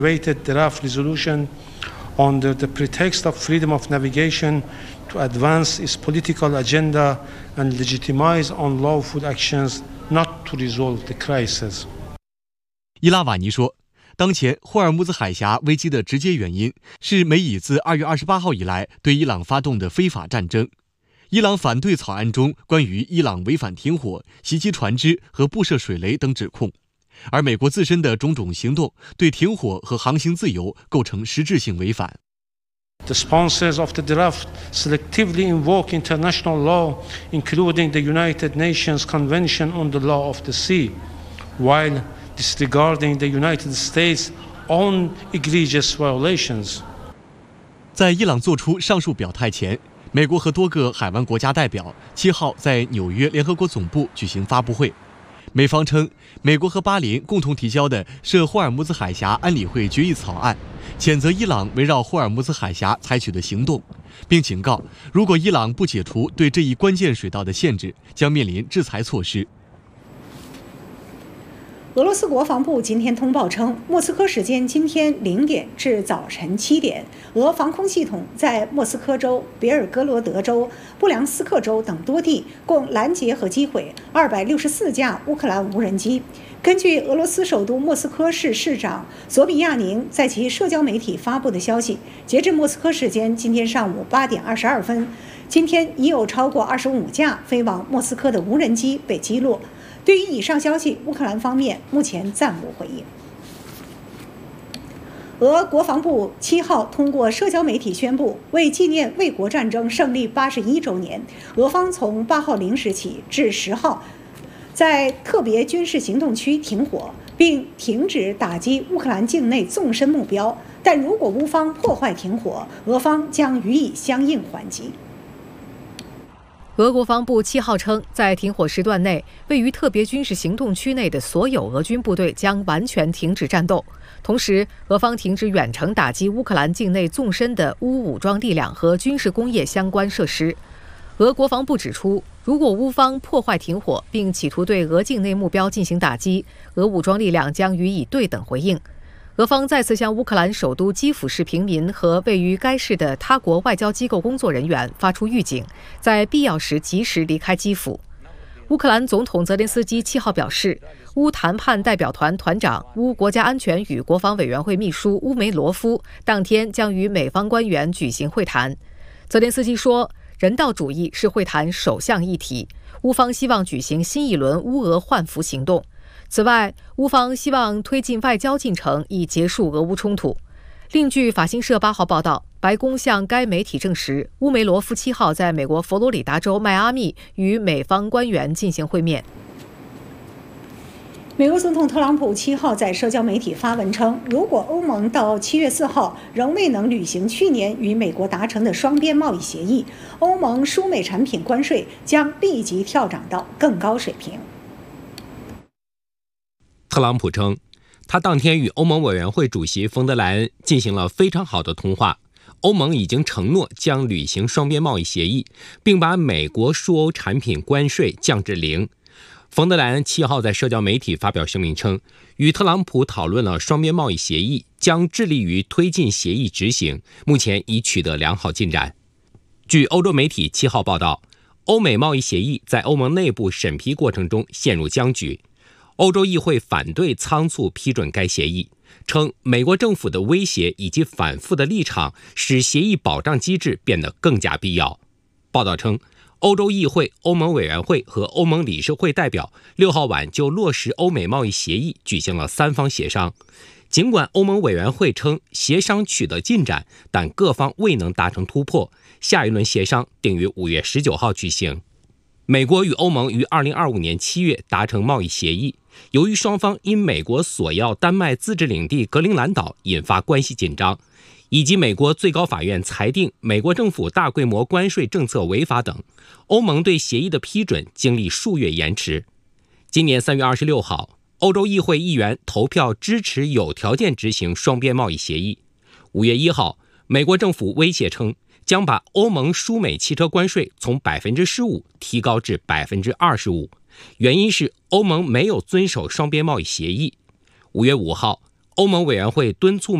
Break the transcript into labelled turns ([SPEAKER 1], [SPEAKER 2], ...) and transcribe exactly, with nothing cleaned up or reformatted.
[SPEAKER 1] Waited draft resolution under the pretext of freedom of navigation to advance its political agenda and legitimize unlawful actions not to resolve the crisis.
[SPEAKER 2] 伊拉瓦尼说，当前霍尔木兹海峡危机的直接原因是美以自二月二十八号以来对伊朗发动的非法战争。伊朗反对草案中关于伊朗违反停火、袭击船只和布设水雷等指控，而美国自身的种种行动对停火和航行自由构成实质性违反。
[SPEAKER 1] The sponsors of the draft selectively invoke international law, including the United Nations Convention on the Law of the Sea, while disregarding the United States' own egregious violations.
[SPEAKER 2] 在伊朗做出上述表态前，美国和多个海湾国家代表七号在纽约联合国总部举行发布会。美方称，美国和巴林共同提交的涉霍尔木兹海峡安理会决议草案，谴责伊朗围绕霍尔木兹海峡采取的行动，并警告，如果伊朗不解除对这一关键水道的限制，将面临制裁措施。
[SPEAKER 3] 俄罗斯国防部今天通报称，莫斯科时间今天零点至早晨七点，俄防空系统在莫斯科州、别尔哥罗德州、布良斯克州等多地共拦截和击毁二百六十四架乌克兰无人机。根据俄罗斯首都莫斯科市市长索比亚宁在其社交媒体发布的消息，截至莫斯科时间今天上午八点二十二分，今天已有超过二十五架飞往莫斯科的无人机被击落。对于以上消息，乌克兰方面目前暂无回应。俄国防部七号通过社交媒体宣布，为纪念卫国战争胜利八十一周年，俄方从八号零时起至十号，在特别军事行动区停火，并停止打击乌克兰境内纵深目标。但如果乌方破坏停火，俄方将予以相应还击。
[SPEAKER 4] 俄国防部七号称，在停火时段内，位于特别军事行动区内的所有俄军部队将完全停止战斗。同时，俄方停止远程打击乌克兰境内纵深的乌武装力量和军事工业相关设施。俄国防部指出，如果乌方破坏停火，并企图对俄境内目标进行打击，俄武装力量将予以对等回应。俄方再次向乌克兰首都基辅市平民和位于该市的他国外交机构工作人员发出预警，在必要时及时离开基辅。乌克兰总统泽连斯基七号表示，乌谈判代表团团长、乌国家安全与国防委员会秘书乌梅罗夫当天将与美方官员举行会谈。泽连斯基说，人道主义是会谈首项议题，乌方希望举行新一轮乌俄换俘行动。此外，乌方希望推进外交进程，以结束俄乌冲突。另据法新社八号报道，白宫向该媒体证实，乌梅罗夫七号在美国佛罗里达州迈阿密与美方官员进行会面。
[SPEAKER 3] 美国总统特朗普七号在社交媒体发文称，如果欧盟到七月四号仍未能履行去年与美国达成的双边贸易协议，欧盟输美产品关税将立即跳涨到更高水平。
[SPEAKER 5] 特朗普称，他当天与欧盟委员会主席冯德莱恩进行了非常好的通话，欧盟已经承诺将履行双边贸易协议，并把美国输欧产品关税降至零。冯德莱恩七号在社交媒体发表声明称，与特朗普讨论了双边贸易协议，将致力于推进协议执行，目前已取得良好进展。据欧洲媒体七号报道，欧美贸易协议在欧盟内部审批过程中陷入僵局。欧洲议会反对仓促批准该协议，称美国政府的威胁以及反复的立场使协议保障机制变得更加必要。报道称，欧洲议会、欧盟委员会和欧盟理事会代表六号晚就落实欧美贸易协议举行了三方协商。尽管欧盟委员会称协商取得进展，但各方未能达成突破，下一轮协商定于五月十九号举行。美国与欧盟于二零二五年七月达成贸易协议，由于双方因美国索要丹麦自治领地格陵兰岛引发关系紧张，以及美国最高法院裁定美国政府大规模关税政策违法等，欧盟对协议的批准经历数月延迟。今年三月二十六号，欧洲议会议员投票支持有条件执行双边贸易协议。五月一号，美国政府威胁称将把欧盟输美汽车关税从百分之十五提高至百分之二十五，原因是欧盟没有遵守双边贸易协议。五月五号， 欧盟委员会敦促